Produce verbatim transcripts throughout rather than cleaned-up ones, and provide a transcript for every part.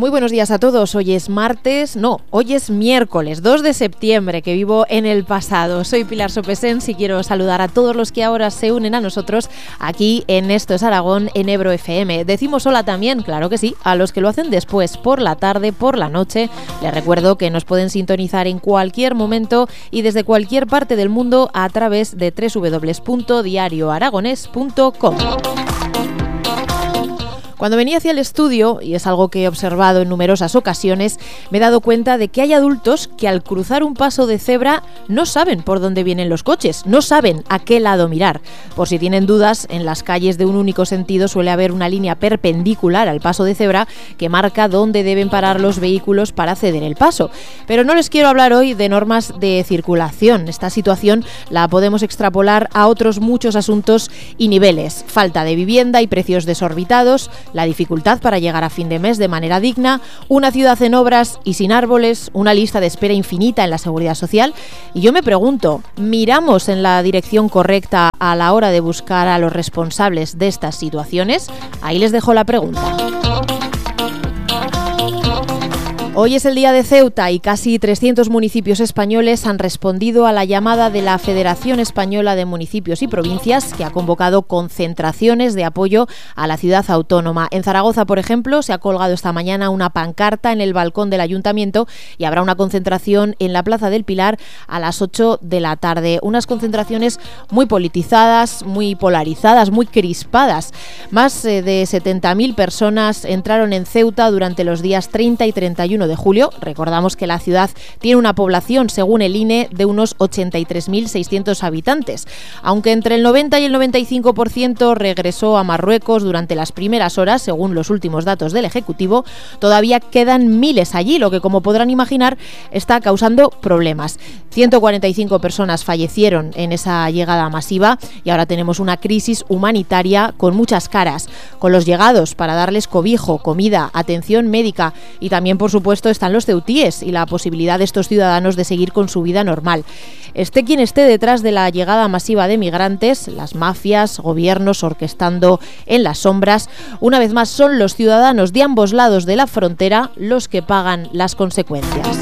Muy buenos días a todos. Hoy es martes, no, hoy es miércoles dos de septiembre, que vivo en el pasado. Soy Pilar Sopesens y quiero saludar a todos los que ahora se unen a nosotros aquí en Esto es Aragón, en Ebro F M. Decimos hola también, claro que sí, a los que lo hacen después, por la tarde, por la noche. Les recuerdo que nos pueden sintonizar en cualquier momento y desde cualquier parte del mundo a través de doble u doble u doble u punto diario aragonés punto com. Cuando venía hacia el estudio, y es algo que he observado en numerosas ocasiones, me he dado cuenta de que hay adultos que al cruzar un paso de cebra no saben por dónde vienen los coches, no saben a qué lado mirar. Por si tienen dudas, en las calles de un único sentido suele haber una línea perpendicular al paso de cebra que marca dónde deben parar los vehículos para ceder el paso. Pero no les quiero hablar hoy de normas de circulación. Esta situación la podemos extrapolar a otros muchos asuntos y niveles. Falta de vivienda y precios desorbitados, la dificultad para llegar a fin de mes de manera digna, una ciudad en obras y sin árboles, una lista de espera infinita en la seguridad social. Y yo me pregunto, ¿miramos en la dirección correcta a la hora de buscar a los responsables de estas situaciones? Ahí les dejo la pregunta. Hoy es el día de Ceuta y casi trescientos municipios españoles han respondido a la llamada de la Federación Española de Municipios y Provincias, que ha convocado concentraciones de apoyo a la ciudad autónoma. En Zaragoza, por ejemplo, se ha colgado esta mañana una pancarta en el balcón del ayuntamiento y habrá una concentración en la Plaza del Pilar a las ocho de la tarde. Unas concentraciones muy politizadas, muy polarizadas, muy crispadas. Más de setenta mil personas entraron en Ceuta durante los días treinta y treinta y uno de julio. Recordamos que la ciudad tiene una población, según el I N E, de unos ochenta y tres mil seiscientos habitantes. Aunque entre el noventa y el noventa y cinco por ciento regresó a Marruecos durante las primeras horas, según los últimos datos del Ejecutivo, todavía quedan miles allí, lo que, como podrán imaginar, está causando problemas. ciento cuarenta y cinco personas fallecieron en esa llegada masiva y ahora tenemos una crisis humanitaria con muchas caras, con los llegados para darles cobijo, comida, atención médica y también, por supuesto, están los ceutíes y la posibilidad de estos ciudadanos de seguir con su vida normal. Esté quien esté detrás de la llegada masiva de migrantes, las mafias, gobiernos orquestando en las sombras, una vez más son los ciudadanos de ambos lados de la frontera los que pagan las consecuencias.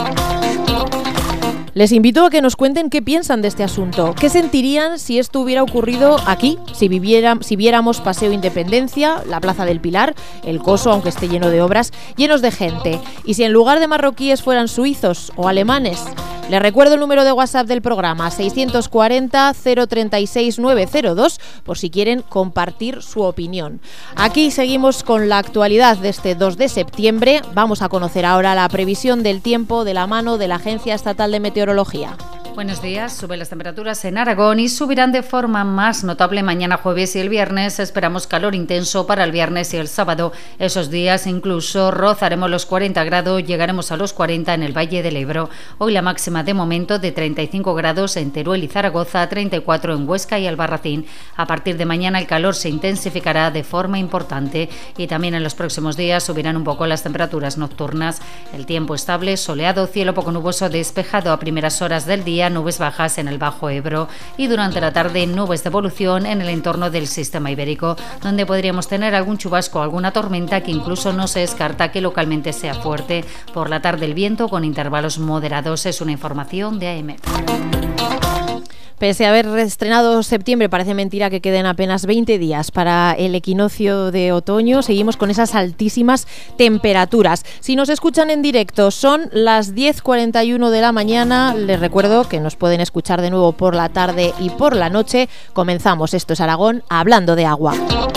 Les invito a que nos cuenten qué piensan de este asunto, qué sentirían si esto hubiera ocurrido aquí, si, viviera, si viéramos Paseo Independencia, la Plaza del Pilar, el Coso, aunque esté lleno de obras, llenos de gente, y si en lugar de marroquíes fueran suizos o alemanes. Les recuerdo el número de WhatsApp del programa, seiscientos cuarenta, cero treinta y seis, novecientos dos, por si quieren compartir su opinión. Aquí seguimos con la actualidad de este dos de septiembre. Vamos a conocer ahora la previsión del tiempo de la mano de la Agencia Estatal de Meteorología. Buenos días. Suben las temperaturas en Aragón y subirán de forma más notable mañana jueves y el viernes. Esperamos calor intenso para el viernes y el sábado. Esos días incluso rozaremos los cuarenta grados, llegaremos a los cuarenta en el Valle del Ebro. Hoy la máxima de momento de treinta y cinco grados en Teruel y Zaragoza, treinta y cuatro en Huesca y Albarracín. A partir de mañana el calor se intensificará de forma importante y también en los próximos días subirán un poco las temperaturas nocturnas. El tiempo estable, soleado, cielo poco nuboso despejado a primeras horas del día, nubes bajas en el Bajo Ebro y durante la tarde nubes de evolución en el entorno del sistema ibérico, donde podríamos tener algún chubasco o alguna tormenta que incluso no se descarta que localmente sea fuerte. Por la tarde el viento con intervalos moderados. Es una información de A E M E T. Pese a haber estrenado septiembre, parece mentira que queden apenas veinte días para el equinoccio de otoño. Seguimos con esas altísimas temperaturas. Si nos escuchan en directo, son las diez cuarenta y uno de la mañana. Les recuerdo que nos pueden escuchar de nuevo por la tarde y por la noche. Comenzamos Esto es Aragón, hablando de agua.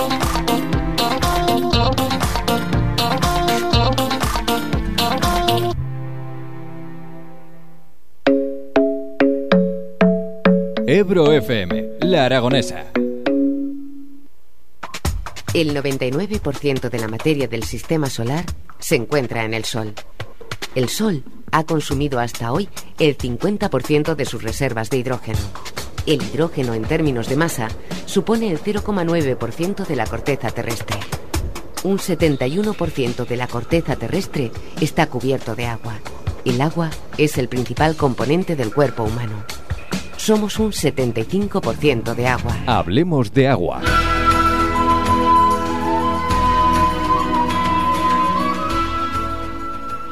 Ebro F M, La Aragonesa. El noventa y nueve por ciento de la materia del sistema solar se encuentra en el Sol. El Sol ha consumido hasta hoy el cincuenta por ciento de sus reservas de hidrógeno. El hidrógeno, en términos de masa, supone el cero coma nueve por ciento de la corteza terrestre. Un setenta y uno por ciento de la corteza terrestre está cubierto de agua. El agua es el principal componente del cuerpo humano. Somos un setenta y cinco por ciento de agua. Hablemos de agua.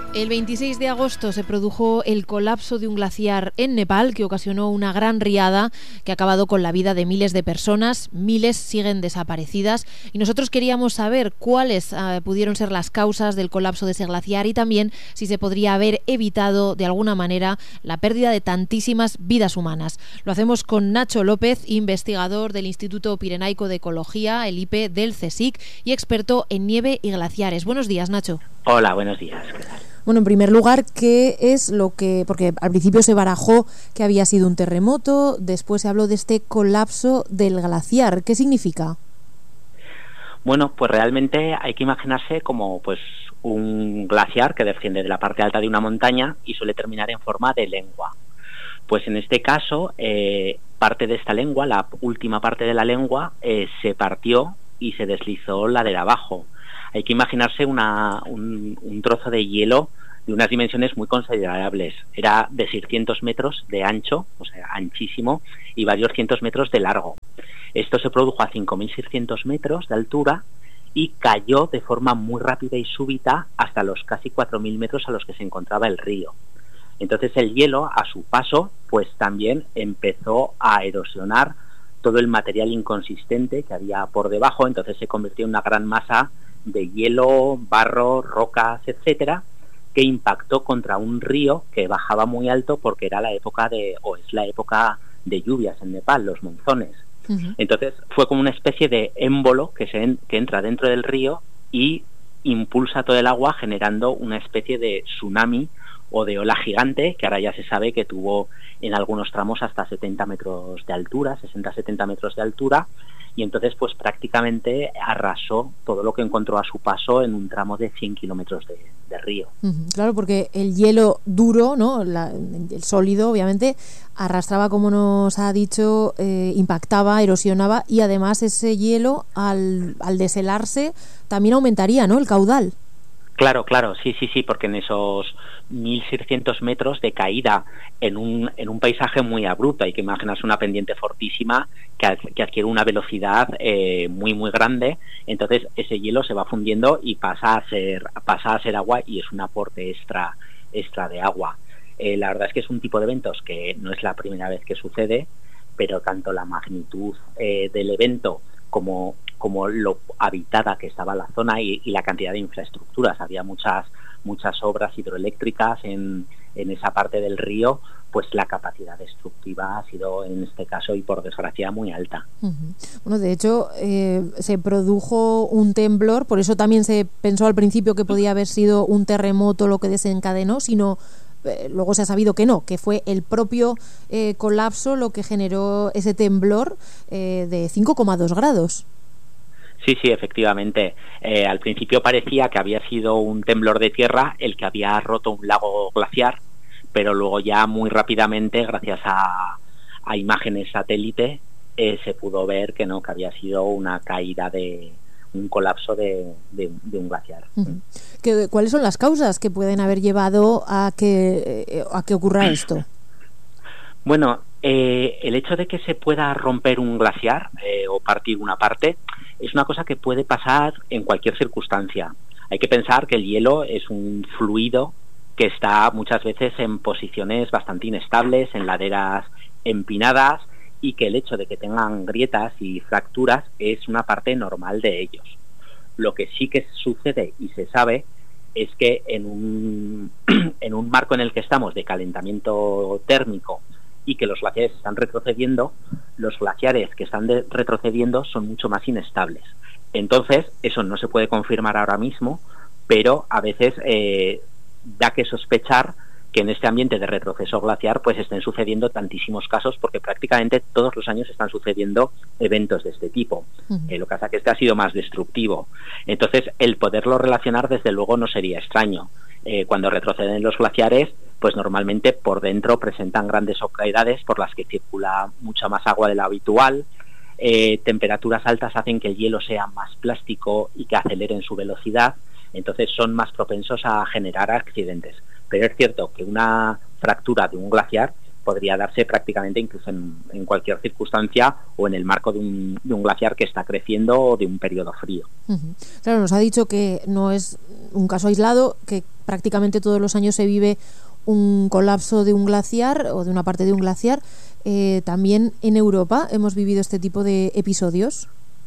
El veintiséis de agosto se produjo el colapso de un glaciar en Nepal que ocasionó una gran riada que ha acabado con la vida de miles de personas. Miles siguen desaparecidas y nosotros queríamos saber cuáles uh, pudieron ser las causas del colapso de ese glaciar y también si se podría haber evitado de alguna manera la pérdida de tantísimas vidas humanas. Lo hacemos con Nacho López, investigador del Instituto Pirenaico de Ecología, el I P E del CSIC y experto en nieve y glaciares. Buenos días, Nacho. Hola, buenos días. ¿Qué tal? Bueno, en primer lugar, ¿qué es lo que...? Porque al principio se barajó que había sido un terremoto, después se habló de este colapso del glaciar. ¿Qué significa? Bueno, pues realmente hay que imaginarse como pues un glaciar que desciende de la parte alta de una montaña y suele terminar en forma de lengua. Pues en este caso, eh, parte de esta lengua, la última parte de la lengua, eh, se partió y se deslizó ladera abajo. Hay que imaginarse una, un, un trozo de hielo de unas dimensiones muy considerables. Era de seiscientos metros de ancho, o sea, anchísimo, y varios cientos metros de largo. Esto se produjo a cinco mil seiscientos metros de altura y cayó de forma muy rápida y súbita hasta los casi cuatro mil metros a los que se encontraba el río. Entonces el hielo, a su paso, pues también empezó a erosionar todo el material inconsistente que había por debajo, entonces se convirtió en una gran masa de hielo, barro, rocas, etcétera, que impactó contra un río que bajaba muy alto porque era la época de, o es la época de lluvias en Nepal, los monzones. Uh-huh. Entonces fue como una especie de émbolo que se en, que entra dentro del río y impulsa todo el agua generando una especie de tsunami o de ola gigante que ahora ya se sabe que tuvo en algunos tramos hasta setenta metros de altura, sesenta a setenta metros de altura. Y entonces pues prácticamente arrasó todo lo que encontró a su paso en un tramo de cien kilómetros de, de río. Uh-huh, claro, porque el hielo duro, ¿no? La, el sólido, obviamente, arrastraba, como nos ha dicho, eh, impactaba, erosionaba y además ese hielo, al, al deshelarse, también aumentaría, ¿no? El caudal. Claro, claro, sí, sí, sí, porque en esos mil seiscientos metros de caída en un en un paisaje muy abrupto, hay que imaginarse una pendiente fortísima que, que adquiere una velocidad eh, muy muy grande, entonces ese hielo se va fundiendo y pasa a ser pasa a ser agua y es un aporte extra extra de agua. Eh, la verdad es que es un tipo de eventos que no es la primera vez que sucede, pero tanto la magnitud eh, del evento como como lo habitada que estaba la zona y, y la cantidad de infraestructuras. Había muchas muchas obras hidroeléctricas en, en esa parte del río, pues la capacidad destructiva ha sido en este caso y por desgracia muy alta. Uh-huh. Bueno, de hecho eh, se produjo un temblor, por eso también se pensó al principio que podía haber sido un terremoto lo que desencadenó, sino eh, luego se ha sabido que no, que fue el propio eh, colapso lo que generó ese temblor eh, de cinco coma dos grados. Sí, sí, efectivamente. Eh, al principio parecía que había sido un temblor de tierra el que había roto un lago glaciar, pero luego ya muy rápidamente, gracias a, a imágenes satélite, eh, se pudo ver que no, que había sido una caída de un colapso de, de, de un glaciar. Uh-huh. ¿Qué, ¿Cuáles son las causas que pueden haber llevado a que eh, a que ocurra esto? Bueno, eh, el hecho de que se pueda romper un glaciar eh, o partir una parte es una cosa que puede pasar en cualquier circunstancia. Hay que pensar que el hielo es un fluido que está muchas veces en posiciones bastante inestables, en laderas empinadas, y que el hecho de que tengan grietas y fracturas es una parte normal de ellos. Lo que sí que sucede y se sabe es que en un, en un marco en el que estamos de calentamiento térmico y que los glaciares están retrocediendo, los glaciares que están de, retrocediendo son mucho más inestables. Entonces, eso no se puede confirmar ahora mismo, pero a veces eh, da que sospechar que en este ambiente de retroceso glaciar pues estén sucediendo tantísimos casos, porque prácticamente todos los años están sucediendo eventos de este tipo. Uh-huh. Eh, lo que pasa es que este ha sido más destructivo. Entonces, el poderlo relacionar desde luego no sería extraño. Eh, cuando retroceden los glaciares, pues normalmente por dentro presentan grandes oquedades por las que circula mucha más agua de la habitual. Eh, temperaturas altas hacen que el hielo sea más plástico y que aceleren su velocidad, entonces son más propensos a generar accidentes. Pero es cierto que una fractura de un glaciar podría darse prácticamente incluso en, en cualquier circunstancia o en el marco de un, de un glaciar que está creciendo o de un periodo frío. Uh-huh. Claro, nos ha dicho que no es un caso aislado, que prácticamente todos los años se vive un colapso de un glaciar o de una parte de un glaciar. Eh, también en Europa hemos vivido este tipo de episodios.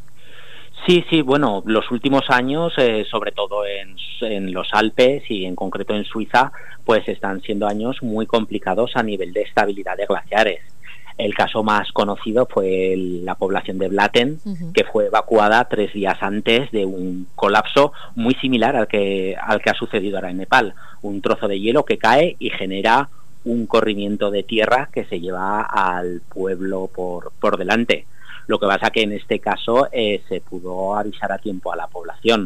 Sí, sí, bueno, los últimos años, eh, sobre todo en, en los Alpes y en concreto en Suiza, pues están siendo años muy complicados a nivel de estabilidad de glaciares. El caso más conocido fue el, la población de Blatten, uh-huh. que fue evacuada tres días antes de un colapso muy similar al que, al que ha sucedido ahora en Nepal. Un trozo de hielo que cae y genera un corrimiento de tierra que se lleva al pueblo por, por delante. Lo que pasa que en este caso eh, se pudo avisar a tiempo a la población.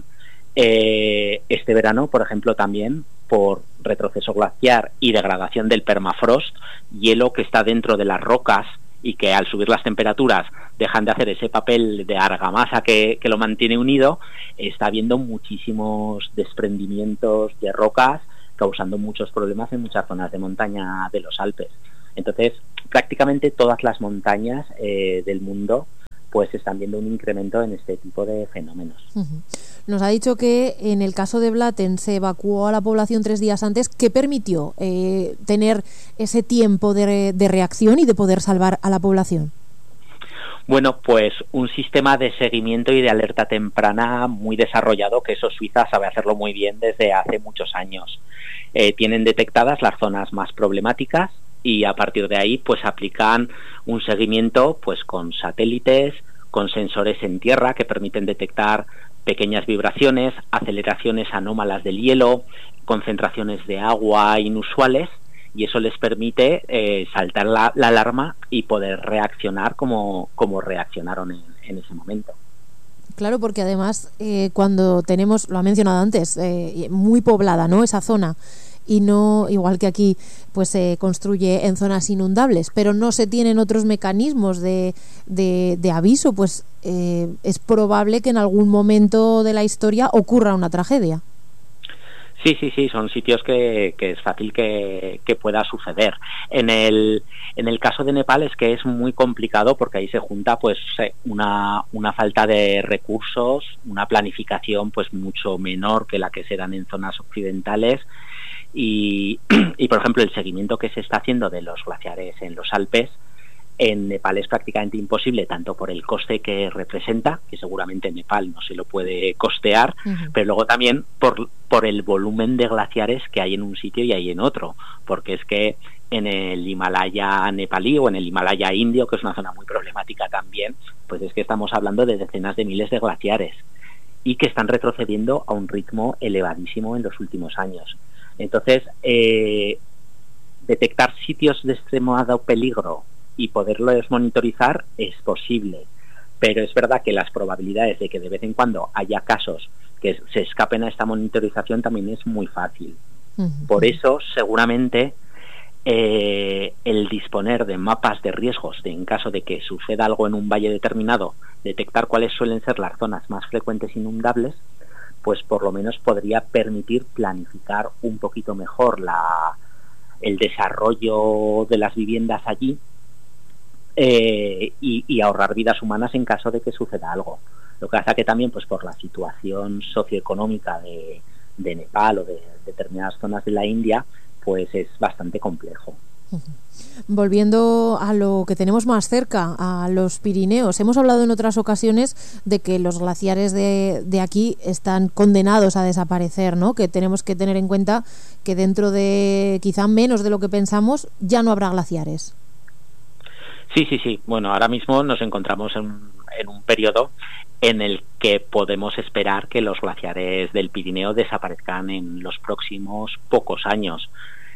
Eh, este verano, por ejemplo, también por retroceso glaciar y degradación del permafrost, hielo que está dentro de las rocas y que al subir las temperaturas dejan de hacer ese papel de argamasa que, que lo mantiene unido, está habiendo muchísimos desprendimientos de rocas, causando muchos problemas en muchas zonas de montaña de los Alpes. Entonces, prácticamente todas las montañas eh, del mundo pues están viendo un incremento en este tipo de fenómenos. Uh-huh. Nos ha dicho que en el caso de Blatten se evacuó a la población tres días antes. ¿Qué permitió eh, tener ese tiempo de, de reacción y de poder salvar a la población? Bueno, pues un sistema de seguimiento y de alerta temprana muy desarrollado, que eso Suiza sabe hacerlo muy bien desde hace muchos años. Eh, tienen detectadas las zonas más problemáticas y a partir de ahí pues aplican un seguimiento pues con satélites, con sensores en tierra que permiten detectar pequeñas vibraciones, aceleraciones anómalas del hielo, concentraciones de agua inusuales, y eso les permite eh, saltar la, la alarma y poder reaccionar como, como reaccionaron en, en ese momento. Claro, porque además eh, cuando tenemos, lo ha mencionado antes, eh, muy poblada, ¿no?, esa zona, y no, igual que aquí, pues se construye en zonas inundables, pero no se tienen otros mecanismos de, de, de aviso, pues eh, es probable que en algún momento de la historia ocurra una tragedia. Sí, sí, sí, son sitios que, que es fácil que, que pueda suceder. En el, en el caso de Nepal es que es muy complicado porque ahí se junta pues una, una falta de recursos, una planificación pues mucho menor que la que se dan en zonas occidentales y, y por ejemplo el seguimiento que se está haciendo de los glaciares en los Alpes en Nepal es prácticamente imposible, tanto por el coste que representa, que seguramente Nepal no se lo puede costear, uh-huh. pero luego también por, por el volumen de glaciares que hay en un sitio y hay en otro, porque es que en el Himalaya nepalí o en el Himalaya indio, que es una zona muy problemática también, pues es que estamos hablando de decenas de miles de glaciares y que están retrocediendo a un ritmo elevadísimo en los últimos años. Entonces, eh, detectar sitios de extremado peligro y poderlos monitorizar es posible, pero es verdad que las probabilidades de que de vez en cuando haya casos que se escapen a esta monitorización también es muy fácil. Uh-huh. Por eso, seguramente, eh, el disponer de mapas de riesgos, de en caso de que suceda algo en un valle determinado, detectar cuáles suelen ser las zonas más frecuentes inundables, pues por lo menos podría permitir planificar un poquito mejor la, el desarrollo de las viviendas allí, Eh, y, y ahorrar vidas humanas en caso de que suceda algo. Lo que pasa que también pues por la situación socioeconómica de, de Nepal o de, de determinadas zonas de la India, pues es bastante complejo. Volviendo a lo que tenemos más cerca, a los Pirineos, hemos hablado en otras ocasiones de que los glaciares de, de aquí están condenados a desaparecer, ¿no? Que tenemos que tener en cuenta que dentro de quizá menos de lo que pensamos ya no habrá glaciares. Sí, sí, sí. Bueno, ahora mismo nos encontramos en, en un periodo en el que podemos esperar que los glaciares del Pirineo desaparezcan en los próximos pocos años.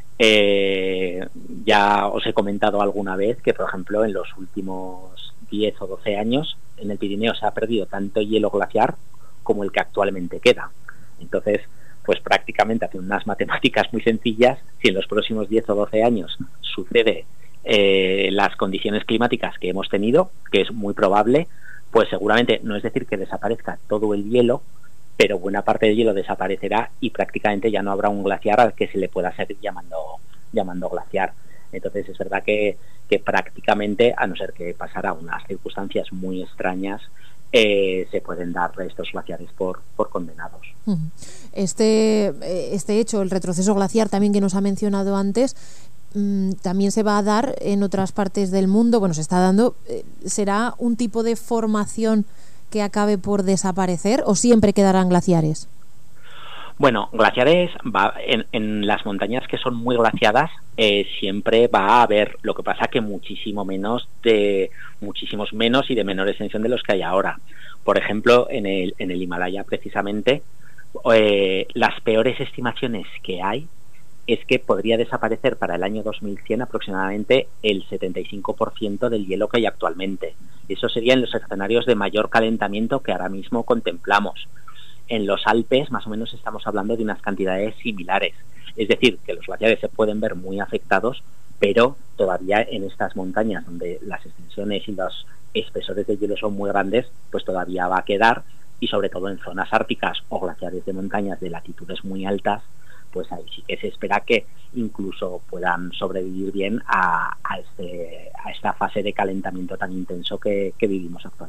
Eh, ya os he comentado alguna vez que, por ejemplo, en los últimos diez o doce años en el Pirineo se ha perdido tanto hielo glaciar como el que actualmente queda. Entonces, pues prácticamente haciendo unas matemáticas muy sencillas, si en los próximos diez o doce años sucede Eh, las condiciones climáticas que hemos tenido, que es muy probable, pues seguramente no es decir que desaparezca todo el hielo, pero buena parte del hielo desaparecerá y prácticamente ya no habrá un glaciar al que se le pueda seguir llamando, llamando glaciar. Entonces es verdad que, que prácticamente, a no ser que pasara unas circunstancias muy extrañas, eh, se pueden dar estos glaciares por, por condenados. Este, este hecho, el retroceso glaciar también que nos ha mencionado antes, mmm, también se va a dar en otras partes del mundo, bueno, se está dando. Eh, ¿será un tipo de formación que acabe por desaparecer o siempre quedarán glaciares? Bueno, glaciares va en, en las montañas que son muy glaciadas eh, siempre va a haber, lo que pasa que muchísimo menos de muchísimos menos y de menor extensión de los que hay ahora. Por ejemplo, en el en el Himalaya precisamente eh, las peores estimaciones que hay es que podría desaparecer para el año dos mil cien aproximadamente el setenta y cinco por ciento del hielo que hay actualmente. Eso sería en los escenarios de mayor calentamiento que ahora mismo contemplamos. En los Alpes, más o menos, estamos hablando de unas cantidades similares. Es decir, que los glaciares se pueden ver muy afectados, pero todavía en estas montañas donde las extensiones y los espesores de hielo son muy grandes, pues todavía va a quedar, y sobre todo en zonas árticas o glaciares de montañas de latitudes muy altas, pues ahí sí que se espera que incluso puedan sobrevivir bien a, a, este, a esta fase de calentamiento tan intenso que, que vivimos actualmente.